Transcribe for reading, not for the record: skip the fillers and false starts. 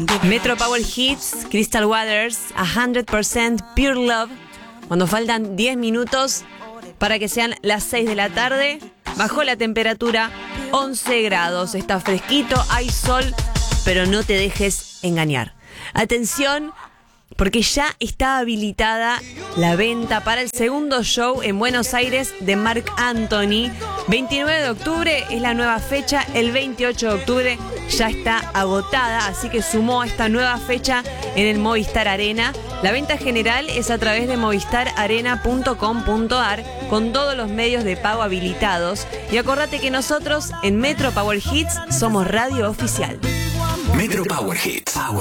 Metro Power Hits, Crystal Waters, 100% Pure Love. Cuando faltan 10 minutos para que sean las 6 de la tarde, bajó la temperatura 11 grados. Está fresquito, hay sol, pero no te dejes engañar. Atención, porque ya está habilitada la venta para el segundo show en Buenos Aires de Marc Anthony. 29 de octubre es la nueva fecha, el 28 de octubre ya está agotada, así que sumó esta nueva fecha en el Movistar Arena. La venta general es a través de movistararena.com.ar con todos los medios de pago habilitados. Y acordate que nosotros en Metro Power Hits somos radio oficial. Metro Power Hits.